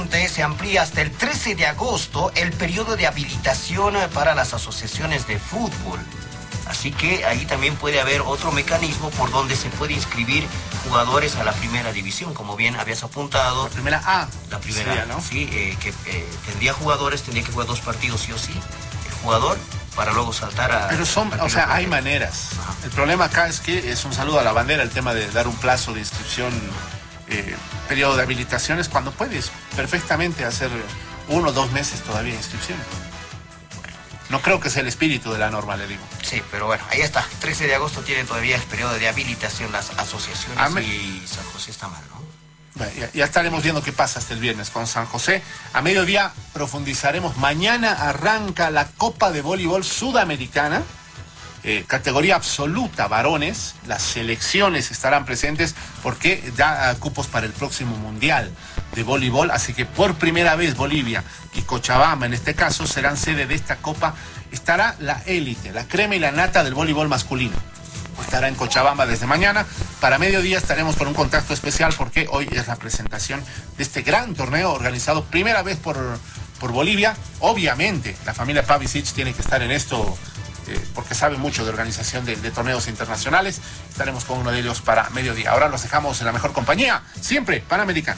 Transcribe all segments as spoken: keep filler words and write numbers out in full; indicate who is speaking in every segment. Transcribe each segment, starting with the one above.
Speaker 1: Se amplía hasta el trece de agosto el periodo de habilitación para las asociaciones de fútbol. Así que ahí también puede haber otro mecanismo por donde se puede inscribir jugadores a la primera división, como bien habías apuntado.
Speaker 2: La primera A.
Speaker 1: La primera
Speaker 2: sería,
Speaker 1: A,
Speaker 2: ¿no?
Speaker 1: sí, eh, que eh, tendría jugadores, tendría que jugar dos partidos sí o sí, el jugador, para luego saltar a...
Speaker 2: Pero son, o sea, hay maneras. Ajá. El problema acá es que es un saludo a la bandera, el tema de dar un plazo de inscripción, eh, periodo de habilitaciones, cuando puedes perfectamente hacer uno o dos meses todavía de inscripción. No creo que sea el espíritu de la norma, le digo.
Speaker 1: Sí, pero bueno, ahí está. trece de agosto tienen todavía el periodo de habilitación las asociaciones. Amén. Y San José está mal, ¿no?
Speaker 2: Bueno, ya, ya estaremos viendo qué pasa hasta el viernes con San José. A mediodía profundizaremos. Mañana arranca la Copa de Voleibol Sudamericana. Eh, categoría absoluta, varones. Las selecciones estarán presentes porque da uh, cupos para el próximo Mundial de Voleibol. Así que por primera vez Bolivia y Cochabamba, en este caso, serán sede de esta Copa. Estará la élite, la crema y la nata del voleibol masculino. Estará en Cochabamba desde mañana. Para mediodía estaremos con un contacto especial porque hoy es la presentación de este gran torneo organizado primera vez por, por Bolivia. Obviamente, la familia Pavicic tiene que estar en esto eh, porque sabe mucho de organización de, de torneos internacionales. Estaremos con uno de ellos para mediodía. Ahora los dejamos en la mejor compañía, siempre Panamericana.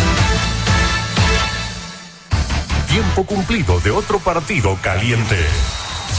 Speaker 3: Tiempo cumplido de otro partido caliente.